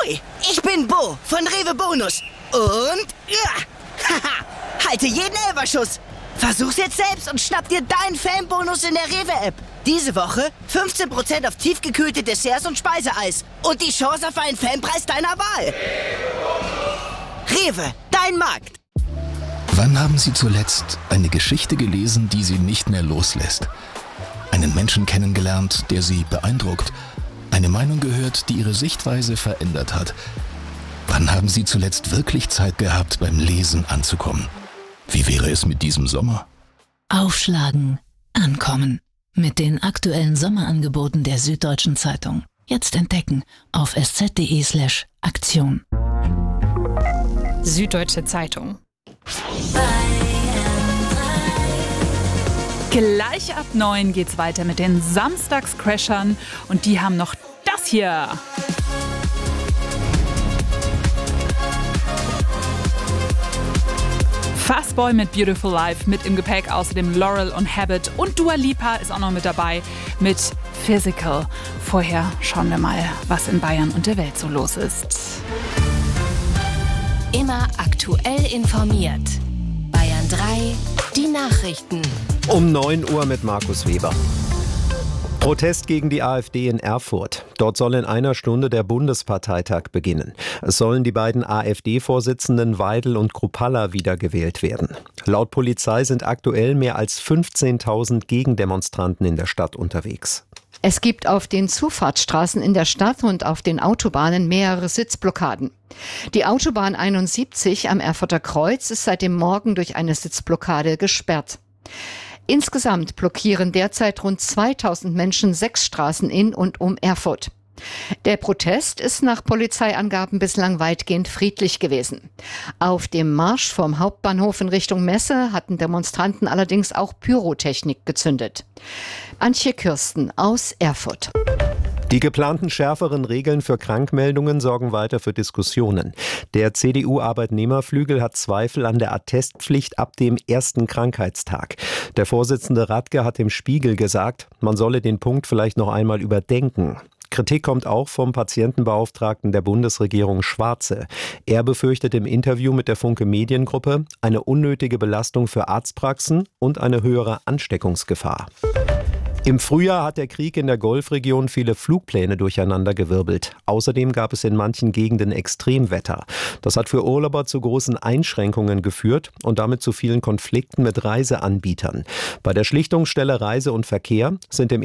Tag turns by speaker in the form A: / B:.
A: Hui, ich bin Bo von Rewe Bonus. Und haha, halte jeden Elferschuss. Versuch's jetzt selbst und schnapp dir deinen Fanbonus in der Rewe-App. Diese Woche 15% auf tiefgekühlte Desserts und Speiseeis. Und die Chance auf einen Fanpreis deiner Wahl. Rewe, dein Markt.
B: Wann haben Sie zuletzt eine Geschichte gelesen, die Sie nicht mehr loslässt? Einen Menschen kennengelernt, der Sie beeindruckt? Eine Meinung gehört, die Ihre Sichtweise verändert hat? Wann haben Sie zuletzt wirklich Zeit gehabt, beim Lesen anzukommen? Wie wäre es mit diesem Sommer?
C: Aufschlagen, ankommen. Mit den aktuellen Sommerangeboten der Süddeutschen Zeitung. Jetzt entdecken auf sz.de/Aktion.
D: Süddeutsche Zeitung. Gleich ab 9 geht's weiter mit den Samstagscrashern und die haben noch das hier. Fastboy mit Beautiful Life mit im Gepäck, außerdem Laurel und Habit und Dua Lipa ist auch noch mit dabei mit Physical. Vorher schauen wir mal, was in Bayern und der Welt so los ist.
E: Immer aktuell informiert. Bayern 3, die Nachrichten.
F: Um 9 Uhr mit Markus Weber. Protest gegen die AfD in Erfurt. Dort soll in einer Stunde der Bundesparteitag beginnen. Es sollen die beiden AfD-Vorsitzenden Weidel und Kruppalla wiedergewählt werden. Laut Polizei sind aktuell mehr als 15.000 Gegendemonstranten in der Stadt unterwegs.
G: Es gibt auf den Zufahrtsstraßen in der Stadt und auf den Autobahnen mehrere Sitzblockaden. Die Autobahn 71 am Erfurter Kreuz ist seit dem Morgen durch eine Sitzblockade gesperrt. Insgesamt blockieren derzeit rund 2000 Menschen 6 Straßen in und um Erfurt. Der Protest ist nach Polizeiangaben bislang weitgehend friedlich gewesen. Auf dem Marsch vom Hauptbahnhof in Richtung Messe hatten Demonstranten allerdings auch Pyrotechnik gezündet. Antje Kürsten aus Erfurt.
F: Die geplanten schärferen Regeln für Krankmeldungen sorgen weiter für Diskussionen. Der CDU-Arbeitnehmerflügel hat Zweifel an der Attestpflicht ab dem ersten Krankheitstag. Der Vorsitzende Radke hat dem Spiegel gesagt, man solle den Punkt vielleicht noch einmal überdenken. Kritik kommt auch vom Patientenbeauftragten der Bundesregierung Schwarze. Er befürchtet im Interview mit der Funke Mediengruppe eine unnötige Belastung für Arztpraxen und eine höhere Ansteckungsgefahr. Im Frühjahr hat der Krieg in der Golfregion viele Flugpläne durcheinandergewirbelt. Außerdem gab es in manchen Gegenden Extremwetter. Das hat für Urlauber zu großen Einschränkungen geführt und damit zu vielen Konflikten mit Reiseanbietern. Bei der Schlichtungsstelle Reise und Verkehr sind im